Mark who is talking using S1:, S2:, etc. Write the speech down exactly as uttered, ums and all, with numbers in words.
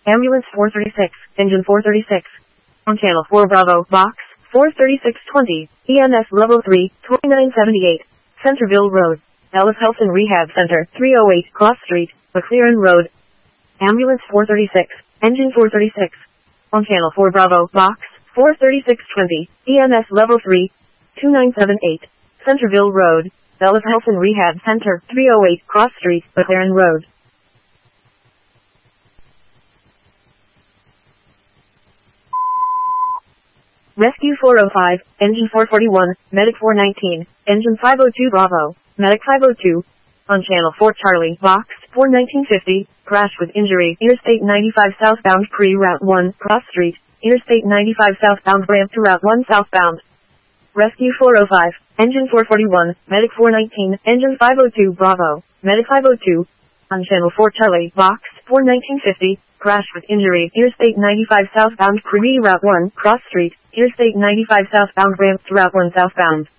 S1: Ambulance four thirty-six, engine four thirty-six. On channel four Bravo, box, four thirty-six twenty, E M S level three, twenty-nine seventy-eight, Centerville Road, Ellis Health and Rehab Center, three oh eight Cross Street, McLaren Road. Ambulance four thirty-six, engine four thirty-six. On channel four Bravo, box, four thirty-six twenty, E M S level three, twenty-nine seventy-eight, Centerville Road, Ellis Health and Rehab Center, three oh eight Cross Street, McLaren Road. Rescue four oh five, engine four forty-one, medic four nineteen, engine five oh two Bravo, medic five oh two. On channel four Charlie, box, four nineteen fifty, crash with injury, Interstate ninety-five southbound pre-route one, Cross Street, Interstate ninety-five southbound ramp to route one southbound. Rescue four oh five, engine four forty-one, medic four nineteen, engine five oh two Bravo, medic five oh two. On channel four Charlie, box, four nineteen fifty, crash with injury, Interstate ninety-five southbound pre-route one, Cross Street, Interstate ninety-five southbound ramp to route one southbound.